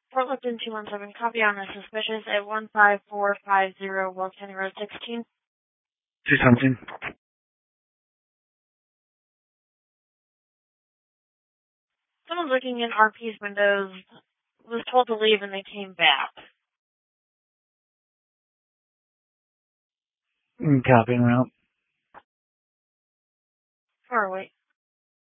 Fort Lipton 217, copy on a suspicious at 15450 Wells County Road 16. 217. Someone's looking in RP's windows, was told to leave and they came back. Copy en route. Far away.